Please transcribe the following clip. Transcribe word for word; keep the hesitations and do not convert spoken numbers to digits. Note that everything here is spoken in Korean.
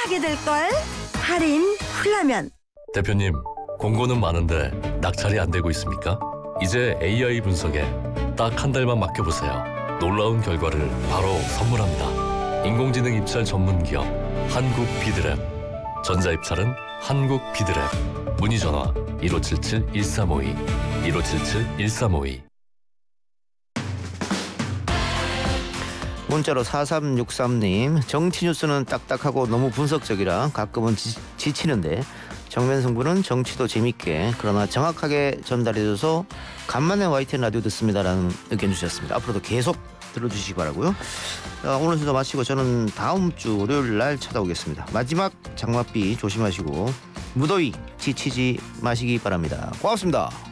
사게 될걸? 할인 훌라면. 대표님, 공고는 많은데 낙찰이 안 되고 있습니까? 이제 에이아이 분석에 딱 한 달만 맡겨보세요. 놀라운 결과를 바로 선물합니다. 인공지능 입찰 전문 기업 한국 비드랩. 전자입찰은 한국 비드랩. 문의 전화 일오칠칠 일삼오이 일오칠칠 일삼오이. 문자로 사삼육삼님, 정치 뉴스는 딱딱하고 너무 분석적이라 가끔은 지, 지치는데 정면 승부는 정치도 재밌게 그러나 정확하게 전달해줘서 간만에 와이티엔 라디오 듣습니다라는 의견 주셨습니다. 앞으로도 계속 들어주시기 바라고요. 자, 오늘 순서 마치고 저는 다음 주 월요일 날 찾아오겠습니다. 마지막 장맛비 조심하시고 무더위 지치지 마시기 바랍니다. 고맙습니다.